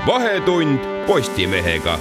Vahetund Postimehega.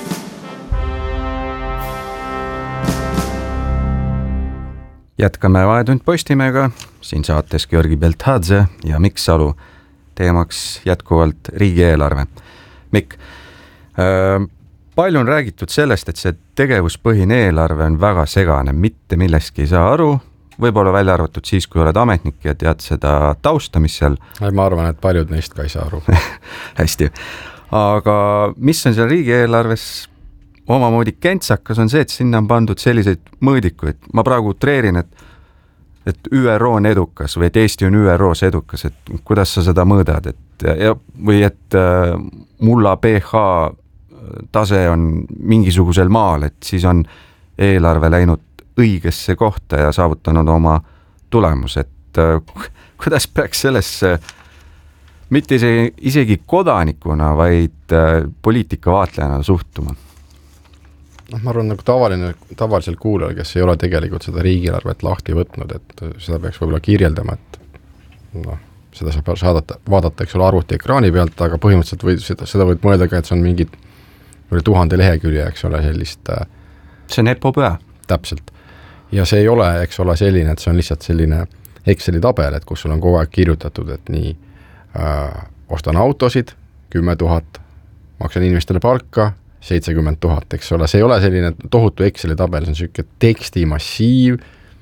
Jätkame Vahetund Postimehega, siin saates Georgi Beltadze ja Mikk Salu. Teemaks jätkuvalt riigieelarve. Mikk, palju on räägitud sellest, et see tegevuspõhine eelarve on väga segane, mitte millestki ei saa aru, võib-olla välja arvatud siis, kui oled ametnik ja tead seda tausta, mis seal... Ma arvan, et paljud neist ka ei saa aru. Hästi. Aga mis on seal riigieelarves omamoodi kentsakas on see, et sinna on pandud selliseid mõõdikuid. Ma praegu treerin, et ÜRO on edukas või et Eesti on ÜROs edukas, et kuidas sa seda mõõdad, või et mulla PH tase on mingisugusel maal, et siis on eelarve läinud õigesse kohta ja saavutanud oma tulemus, et kuidas peaks sellesse mitte isegi kodanikuna, vaid poliitika vaatlejana suhtuma? Ma arvan, nagu tavalisel kuulajal, kes ei ole tegelikult seda riigieelarvet lahti võtnud, et seda peaks võib-olla kirjeldama, et seda saab vaadata, eks ole, arvuti ekraani pealt, aga põhimõtteliselt seda võid mõelda ka, et see on mingid 1000 lehekülje, eks ole, sellist... See on epopöö. Täpselt. Ja see ei ole, eks ole, selline, et see on lihtsalt selline Exceli tabel, et kus sul on kogu aeg kirjutatud, et nii ostan autosid, 10 000, maksan inimestele palka, 70 000, eks ole, see ei ole selline tohutu Exceli tabel, see on selline tekstimassiiv,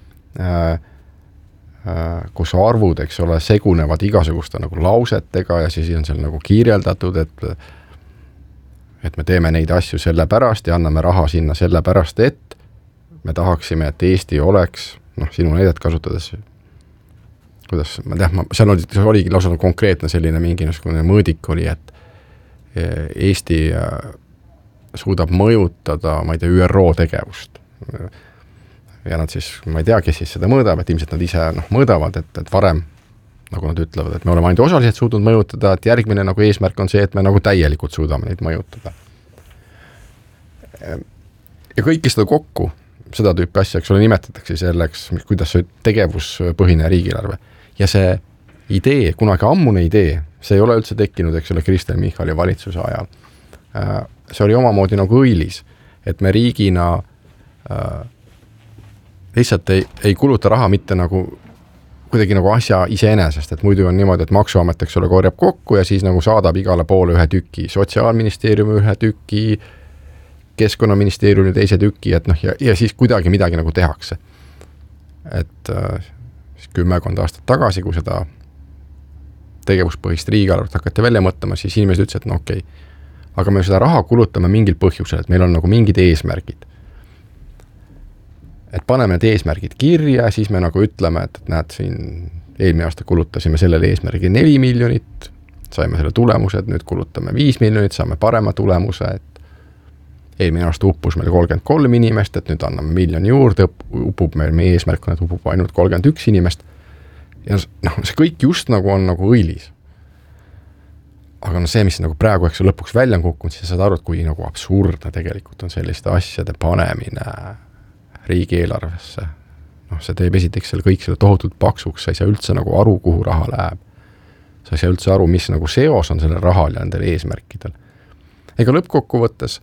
kus arvud, eks ole, segunevad igasuguste nagu lausetega ja siis on seal nagu kirjeldatud, et me teeme neid asju sellepärast ja anname raha sinna sellepärast, et me tahaksime, et Eesti oleks, sinu näidet kasutades, kuidas, ma tean, seal oligi lausa konkreetne selline mingi mõõdik oli, et Eesti suudab mõjutada, ma ei tea, ÜRO tegevust. Ja nad siis, ma ei tea, kes siis seda mõõdab, et ilmselt nad ise mõõdavad, et varem, nagu nad ütlevad, et me oleme ainult osaliselt suutnud mõjutada, et järgmine nagu eesmärk on see, et me nagu täielikult suudame neid mõjutada. Ja kõiki seda kokku, seda tüüpi asja, eks ole, nimetatakse selleks, kuidas see tegevuspõhine riigieelarve. Ja see idee, kunagi ammune idee, see ei ole üldse tekkinud, eks ole, Kristen Michali valitsuse ajal. See oli omamoodi nagu õilis, et me riigina lihtsalt ei kuluta raha mitte nagu kuidagi nagu asja iseenesest, et muidu on niimoodi, et maksuamet, eks ole, korjab kokku ja siis nagu saadab igale poole ühe tüki, Sotsiaalministeeriumi ühe tüki, Keskkonnaministeeriumi teise tüki, et ja siis kuidagi midagi nagu tehakse. Et 10 aastat tagasi, kui seda tegevuspõhist riigieelarvet hakati välja mõtlema, siis inimesed ütlesid, et okei, aga me seda raha kulutame mingil põhjusel, et meil on nagu mingid eesmärgid. Et paneme need eesmärgid kirja, siis me nagu ütleme, et näed, siin eelmine aasta kulutasime sellele eesmärgi 4 miljonit, saime selle tulemused, nüüd kulutame 5 miljonit, saame parema tulemuse, et eelmine aasta uppus meil 33 inimest, et nüüd anname 1 miljon juurde, upub meil, meie eesmärk on, et upub ainult 31 inimest. Ja see kõik just nagu on nagu õilis. Aga see, mis nagu praegu eks lõpuks välja on kukkunud, siis saad aru, et kui nagu absurdne tegelikult on selliste asjade panemine riigieelarvesse. See teeb esiteks selle kõik selle tohutult paksuks, sa ei saa üldse nagu aru, kuhu raha läheb. Sa ei saa üldse aru, mis nagu seos on selle rahal ja nendel eesmärkidel. Ega lõppkokkuvõttes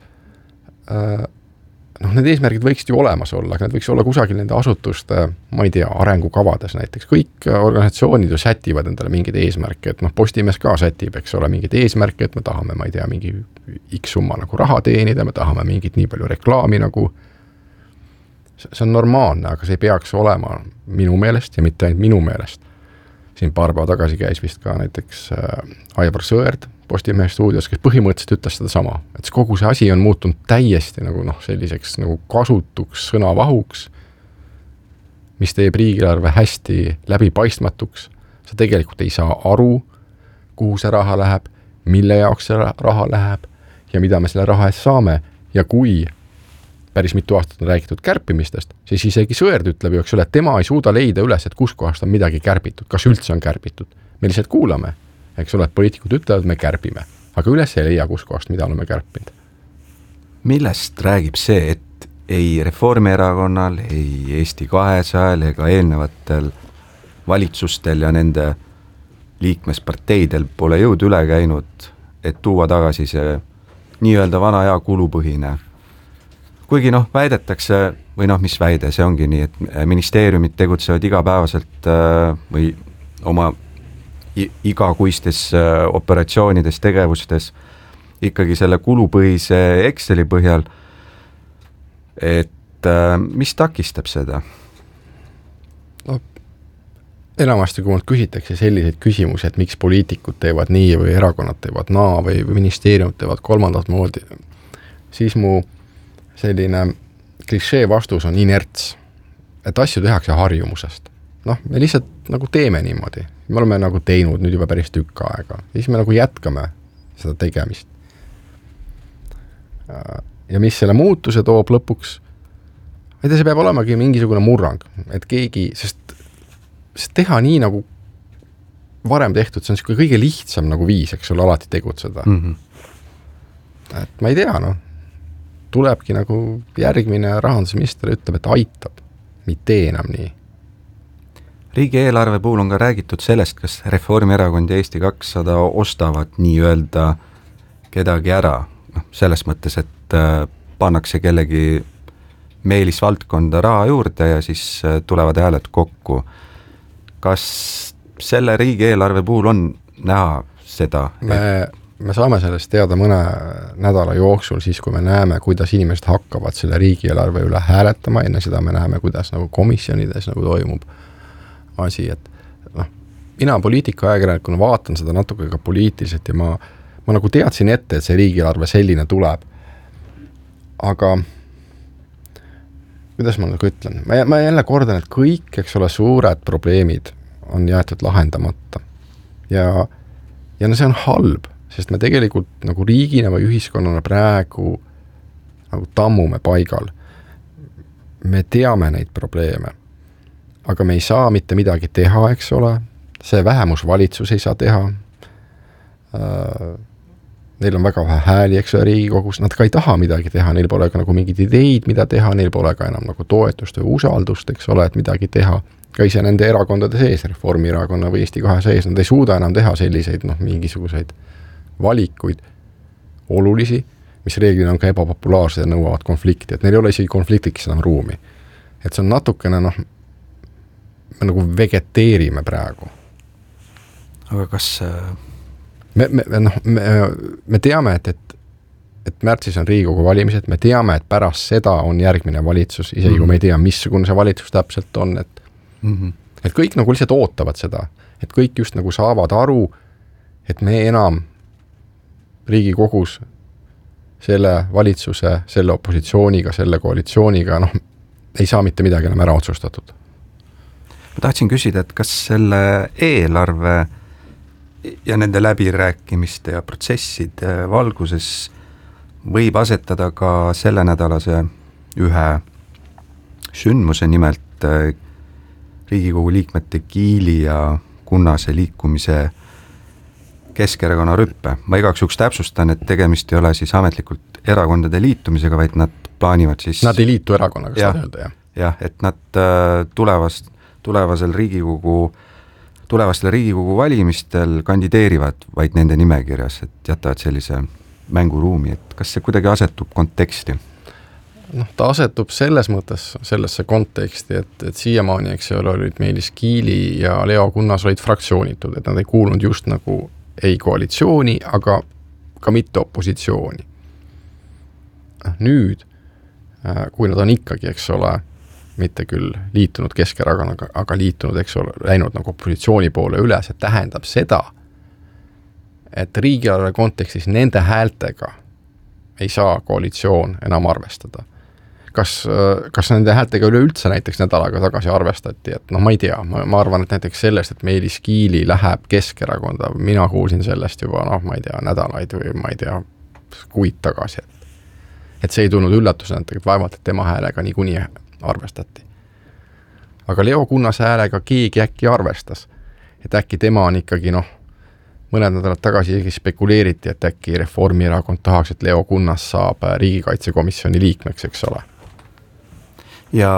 need eesmärgid võiksid ju olemas olla, aga need võiks olla kusagil nende asutuste, ma ei tea, arengukavades näiteks. Kõik organisatsioonid ju sätivad endale mingid eesmärke, et Postimees ka sätib, eks ole, mingid eesmärke, et me tahame, ma ei tea, mingi X summa nagu raha teenida, me tahame mingit nii palju reklaami nagu. See on normaalne, aga see ei peaks olema minu meelest ja mitte ainult minu meelest. Siin paar päeva tagasi käis vist ka näiteks Aivar Sõerd Postimehe stuudios, kes põhimõtteliselt ütles seda sama, et kogu see asi on muutunud täiesti nagu selliseks nagu kasutuks sõnavahuks, mis teeb riigieelarve hästi läbipaistmatuks. Sa tegelikult ei saa aru, kuhu see raha läheb, mille jaoks see raha läheb ja mida me selle raha eest saame. Ja kui päris mitu aastat on räägitud kärpimistest, siis isegi Sõerd ütleb ju, eks ole, et tema ei suuda leida üles, et kus kohast on midagi kärbitud, kas üldse on kärbitud. Me lihtsalt kuulame, eks ole, et poliitikud ütlevad, et me kärbime, aga üles ei leia, kus kohast mida oleme kärpinud. Millest räägib see, et ei Reformierakonnal, ei Eesti 200 ega eelnevatel valitsustel ja nende liikmesparteidel pole jõud üle käinud, et tuua tagasi see nii-öelda vana hea kulupõhine. Kuigi väidetakse, või mis väide, see ongi nii, et ministeeriumid tegutsevad igapäevaselt või oma igakuistes operatsioonides, tegevustes ikkagi selle kulupõhise Exceli põhjal, et mis takistab seda? Enamasti, kui mult küsitakse selliseid küsimusi, et miks poliitikud teevad nii või erakonnad teevad naa või ministeeriumid teevad kolmandat moodi, siis mu selline klišee vastus on inerts, et asju tehakse harjumusest. Me lihtsalt nagu teeme niimoodi. Me oleme nagu teinud nüüd juba päris tükk aega. Ja siis me nagu jätkame seda tegemist. Ja mis selle muutuse toob lõpuks, see peab olemagi mingisugune murrang, et keegi, sest teha nii nagu varem tehtud, see on kõige lihtsam nagu viis, eks ole, alati tegutseda. Et ma ei tea, tulebki nagu järgmine rahandusminister ütleb, et aitab, mitte enam nii. Riigieelarve puhul on ka räägitud sellest, kas Reformierakond ja Eesti 200 ostavad nii-öelda kedagi ära, selles mõttes, et pannakse kellegi meelisvaldkonda raha juurde ja siis tulevad hääled kokku. Kas selle riigieelarve puhul on näha seda? Me saame sellest teada mõne nädala jooksul siis, kui me näeme, kuidas inimesed hakkavad selle riigieelarve üle hääletama, enne seda me näeme, kuidas nagu komisjonides nagu toimub asi, et mina poliitika ajakirjanikuna vaatan seda natuke ka poliitiliselt ja ma nagu teadsin ette, et see riigieelarve selline tuleb. Aga kuidas ma nagu ütlen, ma jälle kordan, et kõik, eks ole, suured probleemid on jäetud lahendamata. Ja see on halb, sest me tegelikult nagu riigina või ühiskonnana praegu nagu tammume paigal. Me teame neid probleeme, aga me ei saa mitte midagi teha, eks ole. See vähemusvalitsus ei saa teha. Neil on väga vähe hääli, eks ole, Riigikogus, nad ka ei taha midagi teha, neil pole ka nagu mingid ideid, mida teha, neil pole ka enam nagu toetust või usaldust, eks ole, et midagi teha. Ka ise nende erakondade sees, Reformierakonna või Eesti 200 sees, nad ei suuda enam teha selliseid mingisuguseid valikuid olulisi, mis reeglina on ka ebapopulaarsed ja nõuavad konflikti, et neil ei ole isegi konfliktiks enam ruumi. Et see on natukene, me nagu vegeteerime praegu. Aga kas Me teame, et märtsis on Riigikogu valimised, me teame, et pärast seda on järgmine valitsus, isegi kui me ei tea, missugune see valitsus täpselt on, et kõik nagu lihtsalt ootavad seda, et kõik just nagu saavad aru, et me enam Riigikogus selle valitsuse, selle opositsiooniga, selle koalitsiooniga, ei saa mitte midagi enam ära otsustatud. Ma tahtsin küsida, et kas selle eelarve ja nende läbirääkimiste ja protsesside valguses võib asetada ka selle nädalase ühe sündmuse, nimelt Riigikogu liikmete Kiili ja Kunnase liikumise Keskerakonna rüppe. Ma igaks juhuks täpsustan, et tegemist ei ole siis ametlikult erakondade liitumisega, vaid nad plaanivad siis... Nad ei liitu erakonnaga, seda öelda, jah. Jah, et nad tulevastel Riigikogu valimistel kandideerivad vaid nende nimekirjas, et jätavad sellise mänguruumi, et kas see kuidagi asetub konteksti? Ta asetub selles mõttes sellesse konteksti, et siiamaani, eks ole, olid Meelis Kiili ja Leo Kunnas olid fraktsioonitud, et nad ei kuulunud just nagu ei koalitsiooni, aga ka mitte opositsiooni. Nüüd, kui nad on ikkagi, eks ole, mitte küll liitunud Keskerakonnaga, aga liitunud, eks ole, läinud nagu opositsiooni poole üle, see tähendab seda, et riigieelarve kontekstis nende häältega ei saa koalitsioon enam arvestada. Kas nende häältega üleüldse näiteks nädalaga tagasi arvestati, et ma ei tea, ma arvan, et näiteks sellest, et Meelis Kiili läheb Keskerakonda, mina kuulsin sellest juba, ma ei tea, nädalaid või ma ei tea, kuid tagasi, et see ei tulnud üllatusena, et vaevalt, et tema häälega niikuinii arvestati. Aga Leo Kunnase häälega keegi äkki arvestas, et äkki tema on ikkagi, mõned nädalad tagasi spekuleeriti, et äkki Reformierakond tahaks, et Leo Kunnas saab riigikaitsekomisjoni liikmeks, eks ole. Ja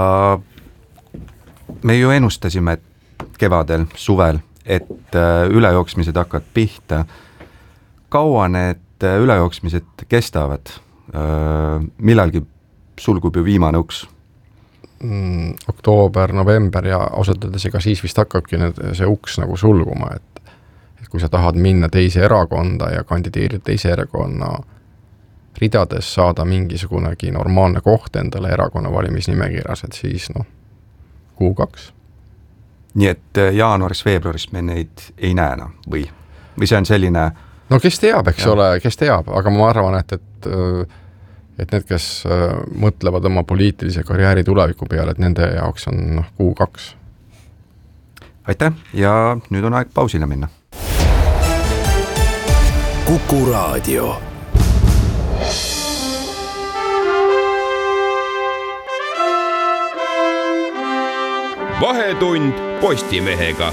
me ju ennustasime kevadel, suvel, et ülejooksmised hakkavad pihta. kaua need ülejooksmised kestavad? Millalgi sulgub ju viimane uks? Oktoober, november ja ausalt öeldes ega siis vist hakkabki see uks nagu sulguma, et kui sa tahad minna teise erakonda ja kandideerida teise erakonna ridades saada mingisugunegi normaalne koht endale erakonna valimisnimekirjas, et siis Q2. Nii et jaanuaris-veebruaris me neid ei näe või see on selline... No kes teab, eks ole, kes teab, aga ma arvan, et need, kes mõtlevad oma poliitilise karjääri tuleviku peale, et nende jaoks on Q2. Aitäh ja nüüd on aeg pausile minna. Kuku Raadio. Vahetund Postimehega.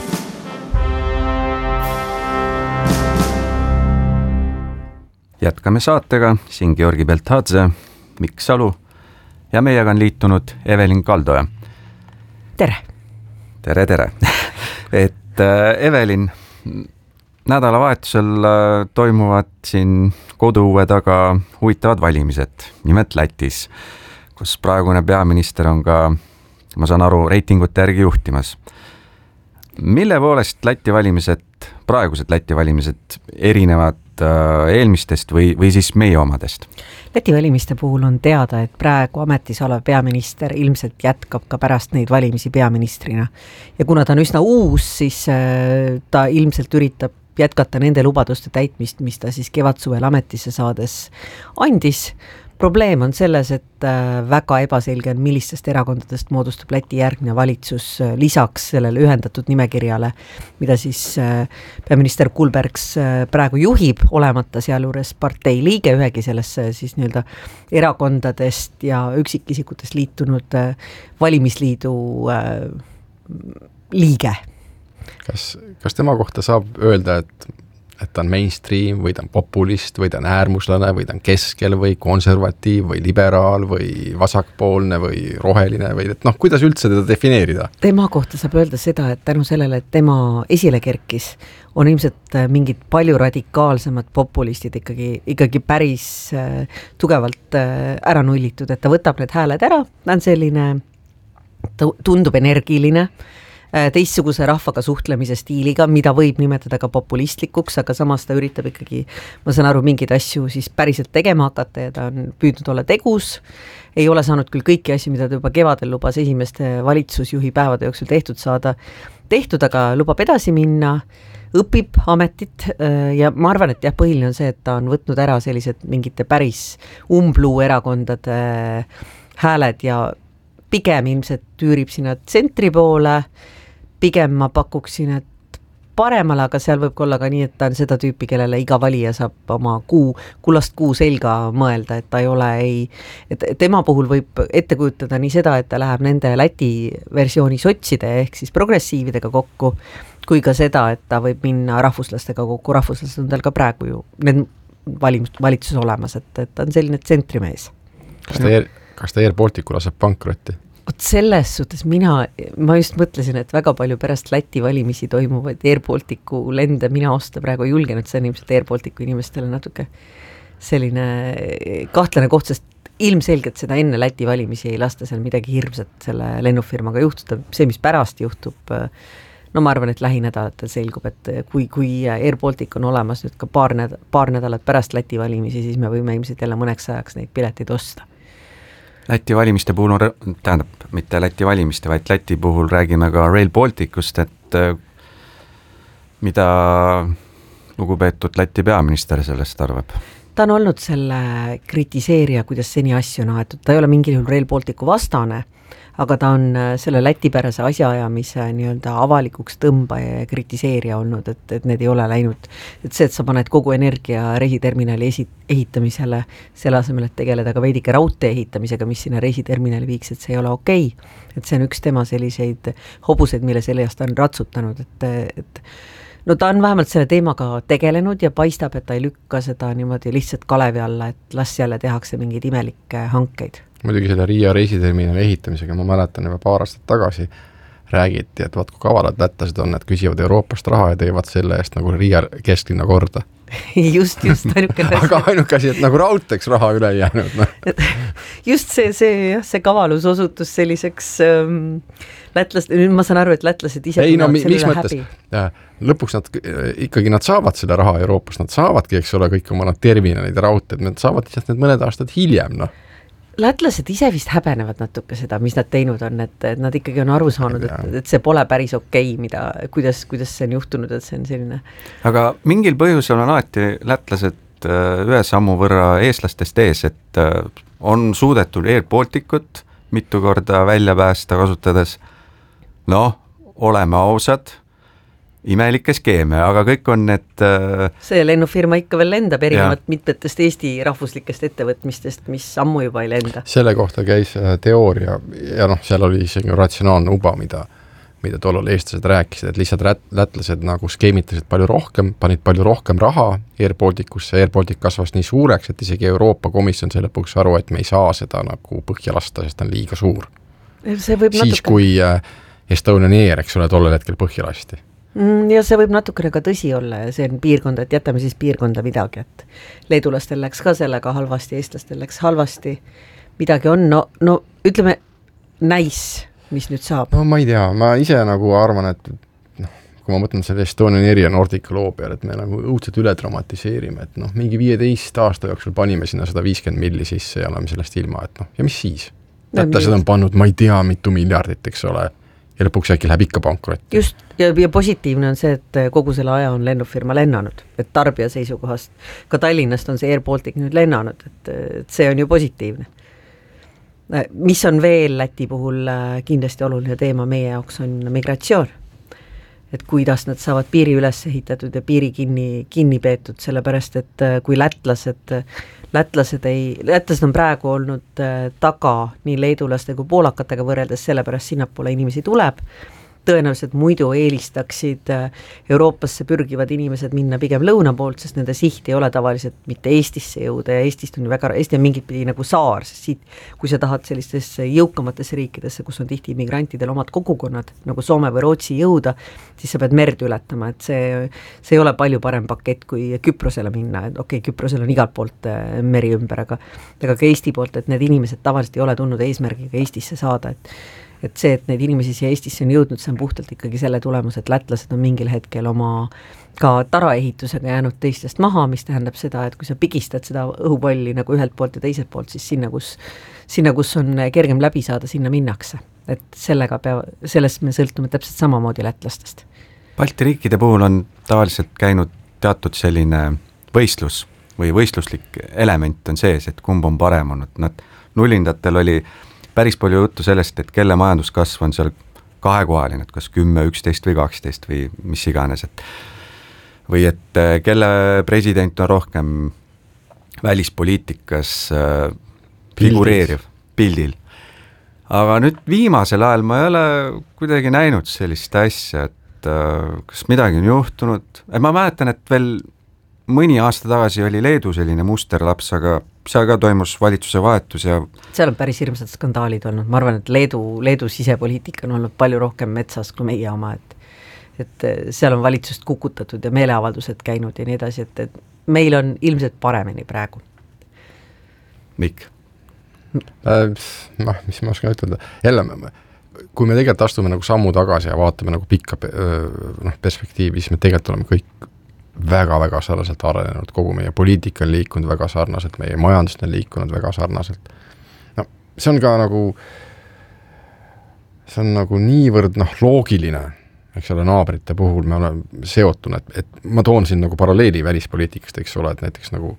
Jätkame saatega, siin Georgi Beltadze, Mikk Salu ja meiega on liitunud Evelin Kaldoja. Tere! Tere! Et Evelin, nädalavahetusel toimuvad siin koduuue taga huvitavad valimised, nimelt Lätis, kus praegune peaminister on ka, ma saan aru, reitingute järgi juhtimas. Mille poolest praegused Läti valimised erinevad eelmistest või siis meie omadest? Läti valimiste puhul on teada, et praegu ametis olev peaminister ilmselt jätkab ka pärast neid valimisi peaministrina. Ja kuna ta on üsna uus, siis ta ilmselt üritab jätkata nende lubaduste täitmist, mis ta siis kevadsuvel ametisse saades andis. Probleem on selles, et väga ebaselge on, millistest erakondadest moodustub Läti järgmine valitsus lisaks sellele ühendatud nimekirjale, mida siis peaminister Kulbergs praegu juhib, olemata sealjuures partei liige, ühegi sellesse siis nii-öelda erakondadest ja üksikisikutest liitunud valimisliidu liige. Kas tema kohta saab öelda, et ta on mainstream või ta on populist või ta on äärmuslane või ta on keskel või konservatiiv või liberaal või vasakpoolne või roheline või kuidas üldse teda defineerida? Tema kohta saab öelda seda, et tänu sellele, et tema esile kerkis, on ilmselt mingid palju radikaalsemad populistid ikkagi päris tugevalt ära nullitud, et ta võtab need hääled ära, ta on selline, tundub energiline, teistsuguse rahvaga suhtlemise stiiliga, mida võib nimetada ka populistlikuks, aga samas ta üritab ikkagi, ma saan aru, mingeid asju siis päriselt tegema hakata ja ta on püüdnud olla tegus, ei ole saanud küll kõiki asju, mida ta juba kevadel lubas esimeste valitsusjuhi päevade jooksul tehtud, aga lubab edasi minna, õpib ametit ja ma arvan, et põhiline on see, et ta on võtnud ära sellised mingite päris umbluu erakondade hääled ja pigem ilmselt tüürib sinna tsentri poole, pigem ma pakuksin, et paremale, aga seal võib olla ka nii, et ta on seda tüüpi, kellele iga valija saab oma kullast kuu selga mõelda, et ta ei ole et tema puhul võib ette kujutada nii seda, et ta läheb nende Läti versiooni sotside ehk siis progressiividega kokku, kui ka seda, et ta võib minna rahvuslastega kokku, rahvuslased on tal ka praegu ju need valitsus olemas, et ta on selline tsentrimees. Kas ta Air Balticu laseb pankrotti? Selles suhtes ma just mõtlesin, et väga palju pärast Läti valimisi toimuvaid Air Balticu lende mina osta praegu ei julgenud, see on ilmselt Air Balticu inimestele natuke selline kahtlane koht, sest ilmselgelt seda enne Läti valimisi ei lasta seal midagi hirmsat selle lennufirmaga juhtuda, see, mis pärast juhtub, ma arvan, et lähinädalatel selgub, et kui Air Baltic on olemas nüüd ka paar nädalat pärast Läti valimisi, siis me võime ilmselt jälle mõneks ajaks neid pileteid osta. Läti valimiste puhul mitte Läti valimiste, vaid Läti puhul räägime ka Rail Balticust, et mida lugupeetud Läti peaminister sellest arvab? Ta on olnud selle kritiseerija, kuidas seni asju on aetud, ta ei ole mingil juhul Rail Balticu vastane, aga ta on selle lätipärase asjaajamise nii-öelda avalikuks tõmbaja ja kritiseerija olnud, et need ei ole läinud, et see, et sa paned kogu energia reisiterminali ehitamisele, selle asemel, et tegeleda ka veidike raudtee ehitamisega, mis sinna reisiterminali viiks, et see ei ole okei. Et see on üks tema selliseid hobuseid, mille selle eest ta on ratsutanud, et ta on vähemalt selle teemaga tegelenud ja paistab, et ta ei lükka seda niimoodi lihtsalt kalevi alla, et las jälle tehakse mingeid imelikke hankeid. Muidugi selle Riia reisiterminali ehitamisega, ma mäletan juba paar aastat tagasi räägiti, et vaat kui kavalad lätlased on, et küsivad Euroopast raha ja teevad selle eest nagu Riia kesklinna korda. just ainukene aga ainuke asi, et nagu raudteks raha üle ei jäänud. No. Just see kavalus osutus selliseks nüüd ma saan aru, et lätlased ise mis mõttes? Lõpuks nad saavad selle raha Euroopas, nad saavadki, eks ole, kõik oma terminalid ja raudteed, nad saavad lihtsalt need mõned aastad hiljem, noh. Lätlased ise vist häbenevad natuke seda, mis nad teinud on, et nad ikkagi on aru saanud, et see pole päris okei, kuidas see on juhtunud, et see on selline. Aga mingil põhjusel on alati lätlased ühe sammu võrra eestlastest ees, et on suudetud Air Balticut mitu korda välja päästa kasutades, oleme ausad, imelikke skeeme, aga kõik on need see lennufirma ikka veel lendab erinevat mitmetest Eesti rahvuslikest ettevõtmistest, mis ammu juba ei lenda. Selle kohta käis teooria ja seal oli isegi ratsionaalne uba, mida tollal eestlased rääkisid, et lihtsalt lätlased nagu skeemitasid palju rohkem, panid palju rohkem raha Air Balticusse, Air Baltic kasvas nii suureks, et isegi Euroopa Komisjon selle lõpuks aru, et me ei saa seda nagu põhja lasta, sest ta on liiga suur. Siis kui Estonian Air, eks ole, tollel hetkel põhja lasti. Ja see võib natukene ka tõsi olla ja see on piirkonda, et jätame siis piirkonda midagi, et leedulastel läks ka sellega halvasti, eestlastel läks halvasti, midagi on, ütleme näis, mis nüüd saab. No ma ei tea, ma ise nagu arvan, et kui ma mõtlen selle Estonian Air ja Nordica loo peale, et me nagu õudselt üle dramatiseerime, et mingi 15 aasta jooksul panime sinna 150 milli sisse ja oleme sellest ilma, et ja mis siis? Lätlased on pannud, ma ei tea, mitu miljardit, eks ole, ja lõpuks äkki läheb ikka pankrotti. Just, ja positiivne on see, et kogu selle aja on lennufirma lennanud, et tarbija seisukohast, ka Tallinnast on see Air Baltic nüüd lennanud, et see on ju positiivne. Mis on veel Läti puhul kindlasti oluline teema meie jaoks on migratsioon, et kuidas nad saavad piiri üles ehitatud ja piiri kinni peetud, sellepärast, et kui lätlased on praegu olnud taga nii leedulaste kui poolakatega võrreldes, sellepärast sinnapoole inimesi tuleb, tõenäoliselt muidu eelistaksid Euroopasse pürgivad inimesed minna pigem lõuna poolt, sest nende siht ei ole tavaliselt mitte Eestisse jõuda ja Eesti on mingit pidi nagu saar, sest siit, kui sa tahad sellistesse jõukamatesse riikidesse, kus on tihti migrantidel omad kogukonnad, nagu Soome või Rootsi jõuda, siis sa pead merd ületama, et see ei ole palju parem pakett kui Küprosele minna, et okei, Küprosel on igalt poolt meri ümber, aga ka Eesti poolt, et need inimesed tavaliselt ei ole tulnud eesmärgiga Eestisse saada, et see, et neid inimesi siia Eestisse on jõudnud, see on puhtalt ikkagi selle tulemus, et lätlased on mingil hetkel oma ka taraehitusega jäänud teistest maha, mis tähendab seda, et kui sa pigistad seda õhupalli nagu ühelt poolt ja teiselt poolt, siis sinna, kus on kergem läbi saada, sinna minnakse. Et sellest me sõltume täpselt samamoodi lätlastest. Balti riikide puhul on tavaliselt käinud teatud selline võistlus või võistluslik element on sees, et kumb on parem olnud. Nullindatel oli päris palju juttu sellest, et kelle majanduskasv on seal kahekohaline, et kas 10, 11 või 12 või mis iganes, või et kelle president on rohkem välispoliitikas figureeriv pildil. Aga nüüd viimasel ajal ma ei ole kuidagi näinud sellist asja, et kas midagi on juhtunud. Ma mäletan, et veel mõni aasta tagasi oli Leedu selline musterlaps, aga seal ka toimus valitsuse vahetus ja seal on päris hirmsad skandaalid olnud. Ma arvan, et Leedu sisepoliitika on olnud palju rohkem metsas kui meie oma, et seal on valitsust kukutatud ja meeleavaldused käinud ja nii edasi, et meil on ilmselt paremini praegu. Mikk? Mis ma oskan ütelda? Jälle, kui me tegelikult astume nagu sammu tagasi ja vaatame nagu pikka perspektiivi, siis me tegelikult oleme kõik väga-väga sarnaselt arenenud, kogu meie poliitika on liikunud väga sarnaselt, meie majandust on liikunud väga sarnaselt. See on ka nagu niivõrd loogiline, eks ole, naabrite puhul me oleme seotunud, et ma toon siin nagu paralleeli välispoliitikast, eks ole, et näiteks nagu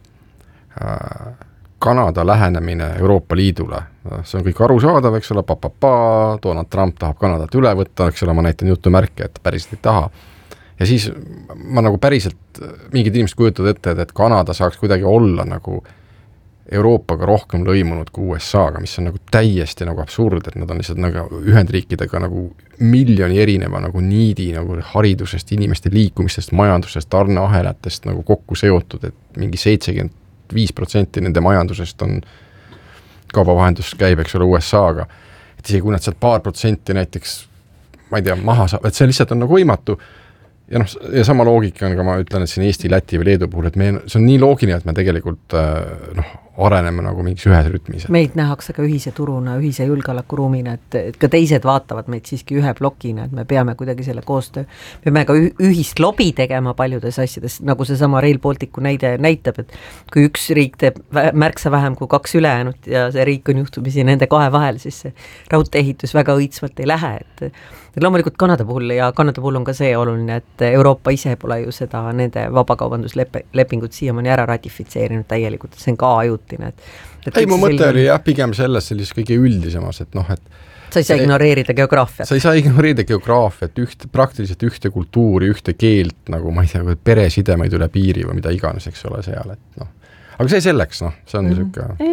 Kanada lähenemine Euroopa Liidule, see on kõik arusaadav, eks ole, Donald Trump tahab Kanadat üle võtta, eks ole, ma näitan jutumärke, et päriselt ei taha. Ja siis ma nagu päriselt, mingid inimesed kujutavad ette, et Kanada saaks kuidagi olla nagu Euroopaga rohkem lõimunud kui USA-ga, mis on nagu täiesti nagu absurd, et nad on lihtsalt nagu Ühendriikidega nagu miljoni erineva nagu niidi nagu haridusest, inimeste liikumistest, majandusest, tarneahelatest nagu kokku seotud, et mingi 75% nende majandusest on kaubavahendus käib, eks ole, USA-ga. Et isegi kui nad sealt 2% näiteks, ma ei tea, maha saab, et see lihtsalt on nagu võimatu. ja noh, ja sama loogika on ka, ma ütlen, et siin Eesti, Läti või Leedu puhul, et see on nii loogiline, et me tegelikult areneme nagu mingis ühes rütmis. Meid nähakse ka ühise turuna, ühise julgeolekuruumina, et ka teised vaatavad meid siiski ühe plokina, et me peame kuidagi selle koostöö, me peame ka ühist lobi tegema paljudes asjades, nagu see sama Rail Balticu näide näitab, et kui üks riik teeb märksa vähem kui 2 ülejäänud ja see riik on juhtumisi nende 2 vahel, siis see raudteeehitus väga õitsvalt ei lähe, et loomulikult Kanada puhul on ka see oluline, et Euroopa ise pole ju seda nende vabakaubanduslepingut siiamaani ära ratifitseerinud täielikult, see on ka ajutine. Ei, mu mõte oli jah, pigem selles kõige üldisemas, et noh, et sa ei saa ignoreerida geograafiat. Sa ei saa ignoreerida geograafiat, praktiliselt ühte kultuuri, ühte keelt, nagu ma ei tea, peresidemaid üle piiri või mida iganes, eks ole seal, et noh. Aga see selleks, noh, see on niisugune...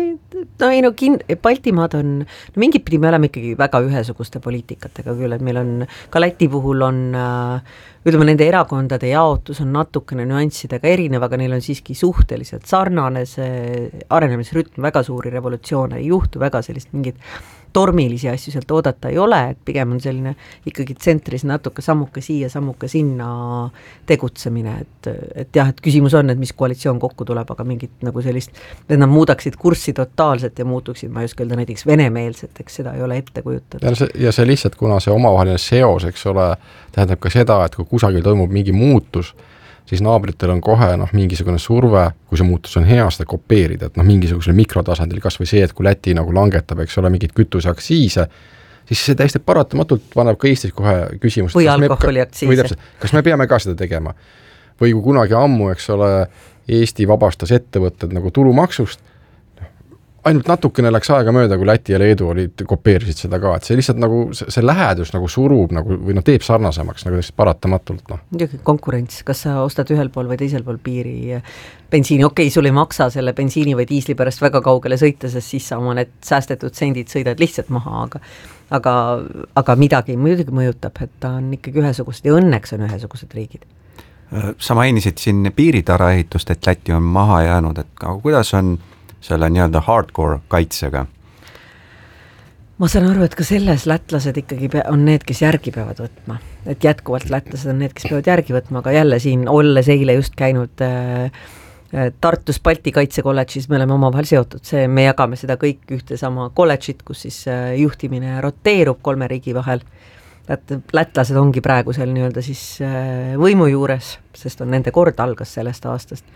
Baltimaad on, mingit pidi me oleme ikkagi väga ühesuguste poliitikatega küll, et meil on, ka Läti puhul on, ütleme, nende erakondade jaotus on natukene nüanssidega erinev, aga neil on siiski suhteliselt sarnane see arenemisrütm, väga suuri revolutsioone ei juhtu, väga sellist mingit tormilisi asju sealt oodata ei ole, et pigem on selline ikkagi tsentris natuke sammuke siia, sammuke sinna tegutsemine, et jah, et küsimus on, et mis koalitsioon kokku tuleb, aga mingit nagu sellist, et nad muudaksid kurssi totaalselt ja muutuksid, ma ei oska öelda näiteks venemeelseteks, seda ei ole ette kujutada. Ja see lihtsalt, kuna see omavaheline seos, eks ole, tähendab ka seda, et kui kusagil toimub mingi muutus, siis naabritel on kohe mingisugune surve, kui see muutus on hea, seda kopeerida, et mingisugusel mikrotasandil, kas või see, et kui Läti nagu langetab, eks ole, mingid kütuseaktsiise, siis see täiesti paratamatult paneb ka Eestis kohe küsimust. Või alkoholiaktsiise. Kas me peame ka seda tegema? Või kui kunagi ammu, eks ole, Eesti vabastas ettevõtted nagu tulumaksust, ainult natukene läks aega mööda, kui Läti ja Leedu kopeerisid seda ka, et see lihtsalt nagu, see lähedus nagu surub nagu, või teeb sarnasemaks nagu paratamatult. Konkurents, kas sa ostad ühel pool või teisel pool piiri bensiini, sul ei maksa selle bensiini või diisli pärast väga kaugele sõita, sest siis sa oma need säästetud sendid sõidad lihtsalt maha, aga midagi muidugi mõjutab, et ta on ikkagi ühesugused ja õnneks on ühesugused riigid. Sa mainisid siin piiritara ehitust, et Läti on maha jäänud, et kuidas on selle nii-öelda hardcore kaitsega? Ma saan aru, et ka selles lätlased ikkagi on need, kes järgi peavad võtma. Et jätkuvalt lätlased on need, kes peavad järgi võtma, aga jälle siin olles eile just käinud Tartus Balti kaitsekolledžis, me oleme omavahel seotud, me jagame seda kõik ühte sama kolledžit, kus siis juhtimine roteerub 3 riigi vahel. Lätlased ongi praegu seal nii-öelda siis võimu juures, sest on nende kord algas sellest aastast.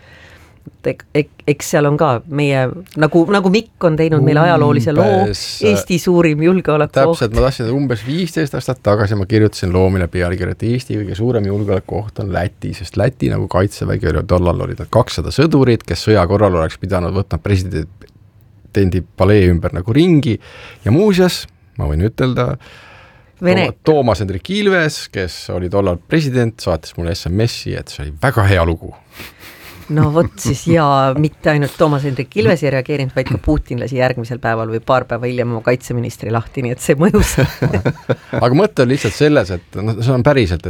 Eks seal on ka meie, nagu Mikk on teinud meile ajaloolise loo, Eesti suurim julgeolekuoht. Täpselt, ma tahtsin umbes 15 aastat tagasi, ma kirjutasin loomile pealkirja, et Eesti kõige suurem julgeolekuoht on Läti, sest Läti nagu kaitsevägi oli, tollal olid 200 sõdurit, kes sõja korral oleks pidanud võtma presidendi palee ümber nagu ringi ja muuseas, ma võin ütelda, Toomas Hendrik Ilves, kes oli tollal president, saatis mulle SMS-i, et see oli väga hea lugu. No vot siis, ja mitte ainult Toomas Hendrik Ilves ei reageerinud, vaid ka Putin lasi järgmisel päeval või paar päeva hiljem oma kaitseministri lahti, nii et see mõjus. Aga mõte on lihtsalt selles, et see on päriselt,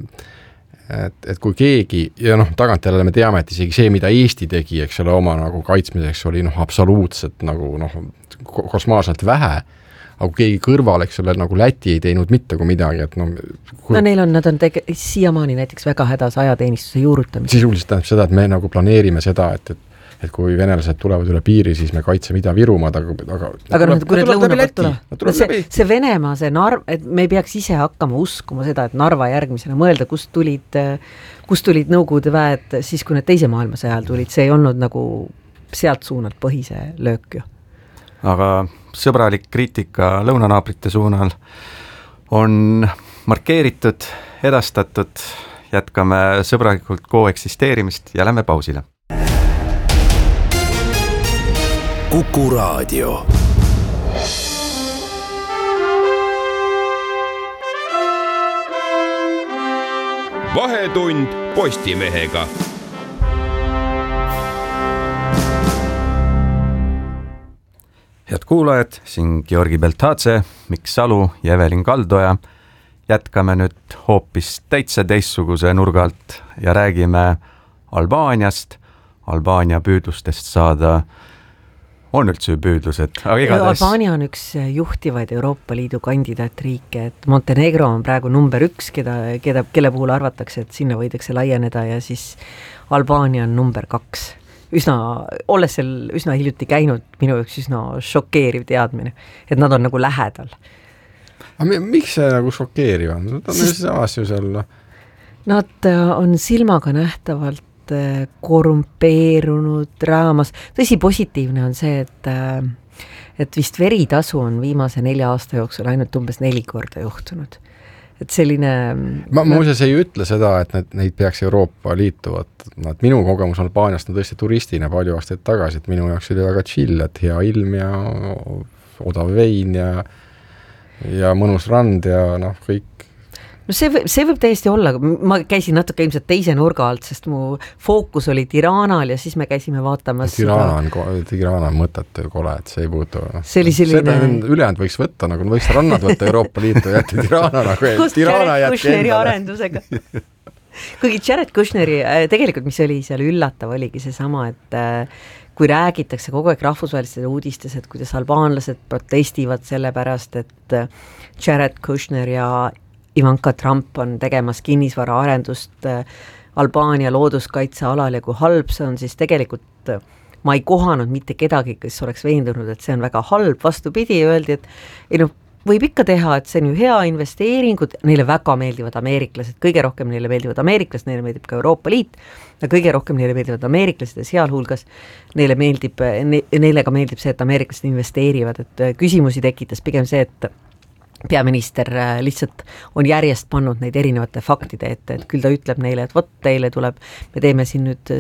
et kui keegi, ja tagantjärele me teame, et isegi see, mida Eesti tegi, eks ole, oma nagu kaitsmiseks oli absoluutselt nagu kosmaalselt vähe, aga kui keegi kõrval, eks ole, nagu Läti ei teinud mitte kui midagi, et nad on siiamaani näiteks väga hädas ajateenistuse juurutamise. Sisuliselt tähendab seda, et me nagu planeerime seda, et kui venelased tulevad üle piiri, siis me kaitseme Ida-Virumaad, aga kui need lõunapoolt tuleb. See Venemaa, et me ei peaks ise hakkama uskuma seda, et Narva järgmisena mõelda, kust tulid Nõukogude väed siis, kui need teise maailmasõja ajal tulid, see ei olnud nagu sealt suunalt põhise löök ju. Aga sõbralik kriitika lõunanaabrite suunal on markeeritud, edastatud, jätkame sõbralikult koeksisteerimist ja lähme pausile. Kuku Raadio. Vahetund Postimehega. Head kuulajad, siin Georgi Beltatse, Mikk Salu ja Evelin Kaldoja. Jätkame nüüd hoopis täitsa teistsuguse nurga alt ja räägime Albaaniast, Albaania püüdlustest saada on üldse püüdlused, aga igatahes Albaania on üks juhtivaid Euroopa Liidu kandidaatriike, et Montenegro on praegu number 1, kelle puhul arvatakse, et sinna võidakse laieneda ja siis Albaania on number 2. Olles seal üsna hiljuti käinud, minu jaoks üsna šokeeriv teadmine, et nad on nagu lähedal. Aga miks see nagu šokeeriv on? Nad on samas ju seal. Nad on silmaga nähtavalt korrumpeerunud raamas. Tõsi, positiivne on see, et vist veritasu on viimase 4 aasta jooksul ainult umbes 4 korda juhtunud. Et selline... Ma muuseas ei ütle seda, et neid peaks Euroopa liituvad. Minu kogemus Albaaniast on tõesti turistina palju aastaid tagasi, et minu jaoks oli väga chill, et hea ilm ja odav vein ja mõnus rand ja kõik. No see võib täiesti olla, ma käisin natuke ilmselt teise nurga alt, sest mu fookus oli Tiranal ja siis me käisime vaatamas Tirana on mõtete kole, et see ei puutu. See oli selline... Seda ülejäänud võiks võtta, nagu võiks rannad võtta Euroopa Liitu ja jätti Tirana nagu Tirana jätti endale. Kuigi Jared Kushneri, tegelikult mis oli seal üllatav, oligi see sama, et kui räägitakse kogu aeg rahvusvahelistes uudistes, et kuidas albaanlased protestivad selle pärast, et Jared Kushner ja Ivanka Trump on tegemas kinnisvara arendust Albaania looduskaitsealal ja kui halb see on, siis tegelikult ma ei kohanud mitte kedagi, kes oleks veendunud, et see on väga halb, vastupidi, öeldi, et ei noh, võib ikka teha, et see on ju hea investeeringud, neile väga meeldivad ameeriklased, kõige rohkem neile meeldivad ameeriklased, neile meeldib ka Euroopa Liit, ja kõige rohkem neile meeldivad ameeriklased ja sealhulgas neile ka meeldib see, et ameeriklased investeerivad, et küsimusi tekitas pigem see, et peaminister lihtsalt on järjest pannud neid erinevate faktide ette, et küll ta ütleb neile, et vot teile tuleb, me teeme siin nüüd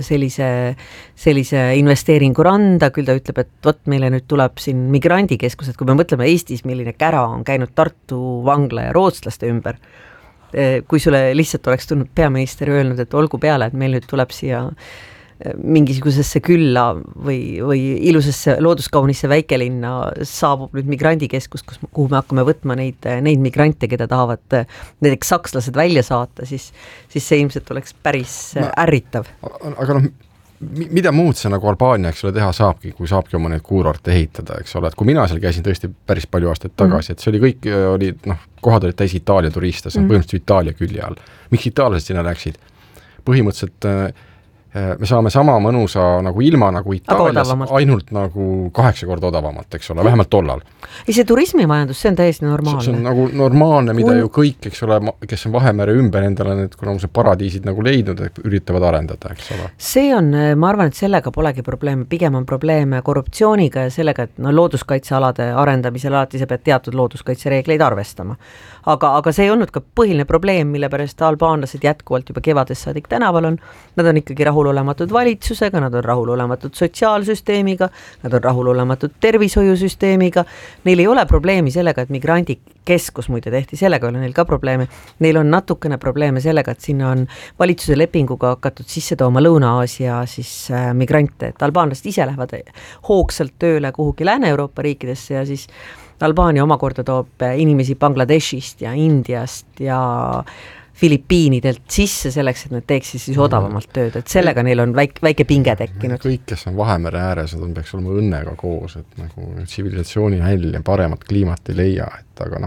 sellise investeeringu randa, küll ta ütleb, et vot meile nüüd tuleb siin migrandikeskused, kui me mõtleme Eestis, milline kära on käinud Tartu vangla ja rootslaste ümber, kui sulle lihtsalt oleks tulnud peaminister öelnud, et olgu peale, et meil nüüd tuleb siia mingisugusesse külla või ilusasse looduskaunisse väikelinna saabub nüüd migrandikeskus, kuhu me hakkame võtma neid migrante, keda tahavad näiteks sakslased välja saata, siis see ilmselt oleks päris ärritav. Aga mida muud see nagu Albaania, eks ole, teha saabki, kui saabki oma neid kuurorte ehitada, eks ole, et kui mina seal käisin tõesti päris palju aastaid tagasi, et see oli kõik, kohad olid täis Itaalia turiste, see on põhimõtteliselt Itaalia külje all. Miks itaallased sinna läksid? Põhimõtteliselt me saame sama mõnusa nagu ilma nagu Itaalias, ainult nagu 8 korda odavamalt, eks ole, vähemalt tollal. Ei, see turismimajandus, see on täiesti normaalne. See on nagu normaalne, mida ju kõik, eks ole, kes on Vahemere ümber endale need paradiisid nagu leidnud, üritavad arendada, eks ole. See on, ma arvan, et sellega polegi probleeme, pigem on probleeme korruptsiooniga ja sellega, et looduskaitsealade arendamisel alati sa pead teatud looduskaitsereegleid arvestama. Aga see ei olnud ka põhiline probleem, mille pärast albaanlased jätkuvalt juba kevadest saadik tänaval on. Nad on ikkagi rahulolematud valitsusega, nad on rahulolematud sotsiaalsüsteemiga, nad on rahulolematud tervishoiusüsteemiga. Neil ei ole probleemi sellega, et migrandikeskus muide tehti, sellega ei ole neil ka probleeme. Neil on natukene probleeme sellega, et sinna on valitsuse lepinguga hakatud sisse tooma Lõuna-Aasia siis migrante, et albaanlased ise lähevad hoogsalt tööle kuhugi Lääne-Euroopa riikidesse ja siis Albaania omakorda toob inimesi Bangladeshist ja Indiast ja Filipiinidelt sisse selleks, et nad teeksid siis odavamalt tööd, et sellega neil on väike pinge tekkinud. Kõik, kes on Vahemere ääres, nad peaks olema õnnega koos, et nagu tsivilisatsiooni häll ja paremat kliimat ei leia, et aga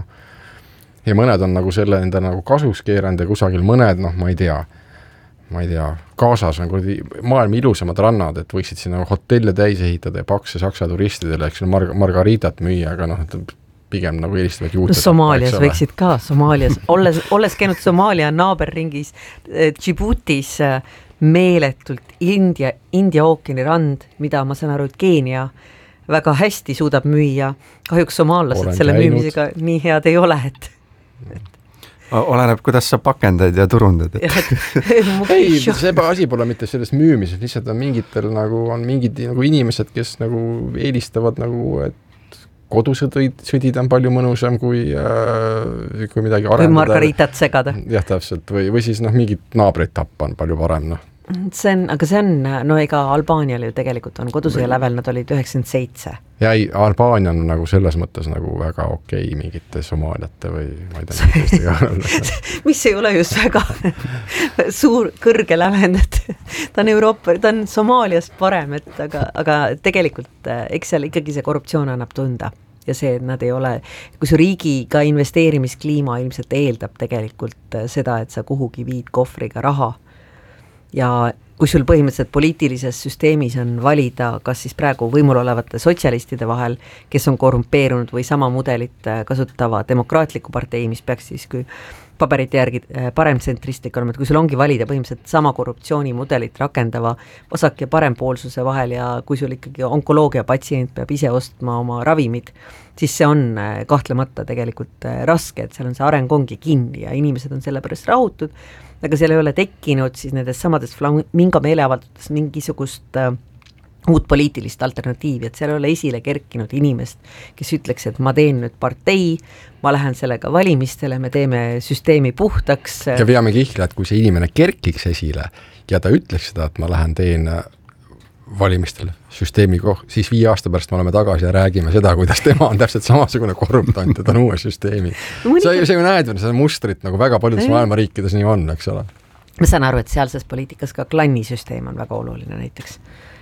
ja mõned on nagu selle enda nagu kasus keeranud ja kusagil mõned, ma ei tea, Gaasas on maailma ilusamad rannad, et võiksid sinna hotelle täis ehitada ja pakse saksa turistidele, eks margaritat müüa, aga pigem nagu eelistavad juurde. Somaalias võiksid ka, olles käinud Somaalia naaberringis Djiboutis meeletult India ookeani rand, mida ma saan aru, et Keenia väga hästi suudab müüa. Kahjuks somaallased selle müümisega nii head ei ole, et oleneb, kuidas sa pakendad ja turundad. Ei, see asi pole mitte selles müümises, lihtsalt on mingitel on mingid nagu inimesed, kes nagu eelistavad nagu, et kodusõdid on palju mõnusam kui midagi arendada. Või margaritat segada. Jah, täpselt. Või siis mingid naabreid tappa on palju parem. aga see on, no ega Albaanial ju tegelikult on kodusõja lävel, nad olid 97. Ja ei, Albaania on nagu selles mõttes nagu väga okei mingite Somaaliate või ma ei tea, mis ei ole just väga suur, kõrge lävend, et ta on Somaaliast parem, et aga tegelikult eks seal ikkagi see korruptsioon annab tunda ja see, et nad ei ole, kui su riigiga investeerimiskliima ilmselt eeldab tegelikult seda, et sa kuhugi viid kohvriga raha ja kui sul põhimõtteliselt poliitilises süsteemis on valida, kas siis praegu võimul olevate sotsialistide vahel, kes on korrumpeerunud või sama mudelit kasutava demokraatliku partei, mis peaks siis kui paberite järgi paremtsentristlik olema, et kui sul ongi valida põhimõtteliselt sama korruptsioonimudelit rakendava vasak- ja parempoolsuse vahel ja kui sul ikkagi onkoloogia patsient peab ise ostma oma ravimid, siis see on kahtlemata tegelikult raske, et seal on see areng ongi kinni ja inimesed on selle pärast rahutud, aga seal ei ole tekkinud siis nendest samades flamingo meeleavaldustes mingisugust uut poliitilist alternatiivi, et seal ei ole esile kerkinud inimest, kes ütleks, et ma teen nüüd partei, ma lähen sellega valimistele, me teeme süsteemi puhtaks. Ja veame kihla, et kui see inimene kerkiks esile ja ta ütleks seda, et ma lähen teen valimistel süsteemi siis 5 aasta pärast me oleme tagasi ja räägime seda, kuidas tema on täpselt samasugune korruptant ja ta on uue süsteemi. Sa ju näed seda mustrit nagu väga paljudes maailma riikides nii on, eks ole. Ma saan aru, et sealses poliitikas ka klannisüsteem on väga oluline näiteks.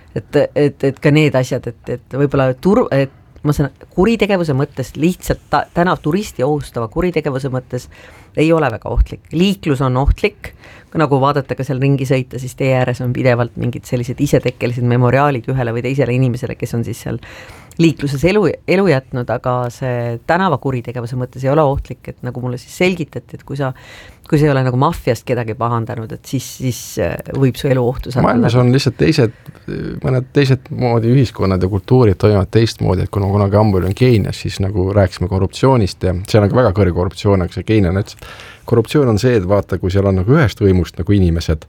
Et ka need asjad, et võib-olla ma saan kuritegevuse mõttes lihtsalt täna turisti ohustava kuritegevuse mõttes ei ole väga ohtlik. Liiklus on ohtlik, nagu vaadata ka seal ringi sõita, siis tee ääres on pidevalt mingid sellised isetekkelised memoriaalid ühele või teisele inimesele, kes on siis seal liikluses elu jätnud, aga see tänava kuritegevuse mõttes ei ole ohtlik, et nagu mulle siis selgitati, et kui sa ei ole nagu maffiast kedagi pahandanud, et siis võib su elu ohtu saada. Maailmas on lihtsalt mõned teised moodi ühiskonnad ja kultuurid toimuvad teistmoodi, et kuna kunagi ammu olin Keenias, siis nagu rääkisime korruptsioonist ja seal on ka väga kõrge korruptsioon, aga see Keenia ütles, et korruptsioon on see, et vaata, kui seal on nagu ühest võimust nagu inimesed,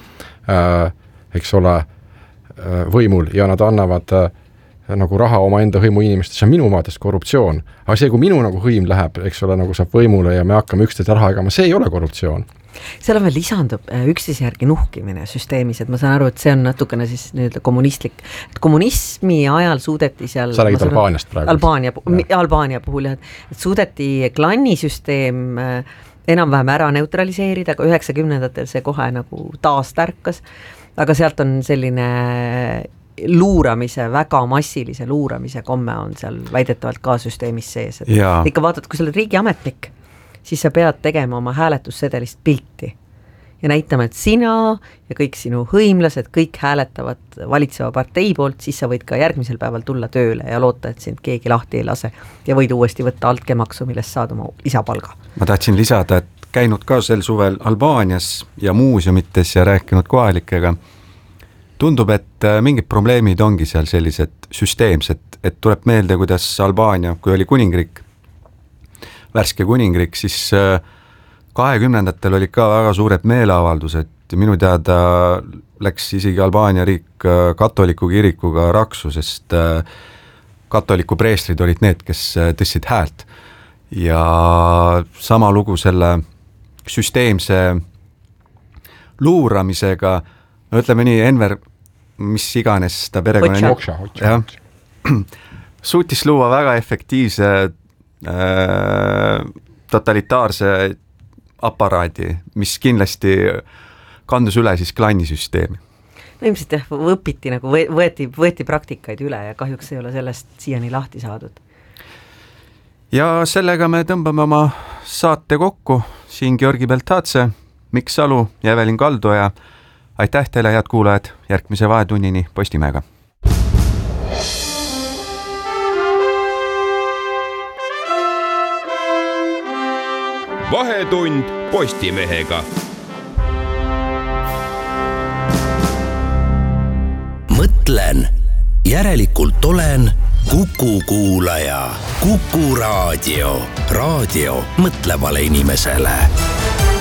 eks ole, võimul ja nad annavad nagu raha oma enda hõimu inimestest, see on minu vaatest korruptsioon. Aga see, kui minu nagu hõim läheb, eks ole, nagu saab võimule ja me hakkame üksteist raha jagama, see ei ole korruptsioon. Seal on veel lisandub üksteise järgi nuhkimine süsteemis, et ma saan aru, et see on natukene siis nüüd kommunistlik. Et kommunismi ajal suudeti seal... Sa räägid Albaaniast praegu. Albaania puhul, et suudeti klannisüsteem enam-vähem ära neutraliseerida, aga 90-ndatel see kohe nagu taas tärkas, aga sealt on selline luuramise, väga massilise luuramise komme on seal väidetavalt ka süsteemis sees. Ikka vaatad, kui sa oled riigiametnik, siis sa pead tegema oma hääletussedelist pilti ja näitama, et sina ja kõik sinu hõimlased, kõik hääletavad valitseva partei poolt, siis sa võid ka järgmisel päeval tulla tööle ja loota, et sind keegi lahti ei lase ja võid uuesti võtta altkäemaksu, millest saad oma lisapalga. Ma tahtsin lisada, et käinud ka sel suvel Albaanias ja muuseumites ja rääkinud kohalikega. Tundub, et mingid probleemid ongi seal sellised süsteemsed, et tuleb meelde, kuidas Albaania, kui oli kuningriik, värske kuningriik, siis 20-ndatel olid ka väga suured meeleavaldused. Minu teada läks isegi Albaania riik katoliku kirikuga raksu, sest katoliku preestrid olid need, kes tõstsid häält. Ja sama lugu selle süsteemse luuramisega, ütleme nii, Enver, mis iganes ta perekonna suutis luua väga efektiivse totalitaarse aparaadi, mis kindlasti kandus üle siis klannisüsteemi. No ilmselt jah, õpiti nagu võeti praktikaid üle ja kahjuks ei ole sellest siiani lahti saadud. Ja sellega me tõmbame oma saate kokku. Siin Georgi Beltatse, Mikk Salu ja Evelin Kaldoja. Aitäh teile, head kuulajad, järgmise vahetunnini Postimehega. Vahetund Postimehega. Mõtlen, järelikult olen Kuku kuulaja. Kuku raadio. Raadio mõtlevale inimesele.